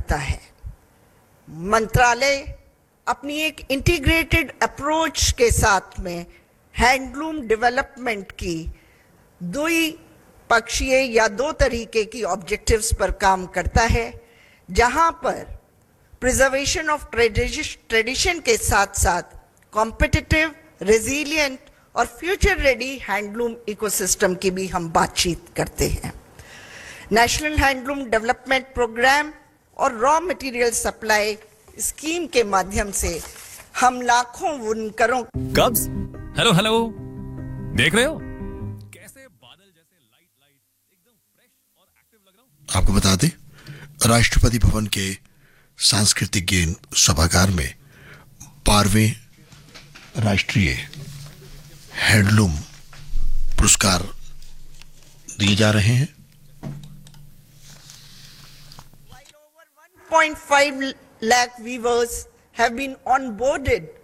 करता है। मंत्रालय अपनी एक इंटीग्रेटेड अप्रोच के साथ में हैंडलूम डेवलपमेंट की द्विपक्षीय या दो तरीके की ऑब्जेक्टिव्स पर काम करता है, जहां पर प्रिजर्वेशन ऑफ ट्रेडिशन के साथ साथ कॉम्पिटिटिव, रेजिलिएंट और फ्यूचर रेडी हैंडलूम इकोसिस्टम की भी हम बातचीत करते हैं। नेशनल हैंडलूम डेवलपमेंट प्रोग्राम और रॉ मटेरियल सप्लाई स्कीम के माध्यम से हम लाखों बुनकरों कब्स हेलो हेलो देख रहे हो कैसे बादल जैसे लाइट लाइट एकदम फ्रेश और एक्टिव लग रहा हूं। आपको बता दें, राष्ट्रपति भवन के सांस्कृतिक गेन सभागार में 12वें राष्ट्रीय हैंडलूम पुरस्कार दिए जा रहे हैं। 1.5 lakh weavers have been onboarded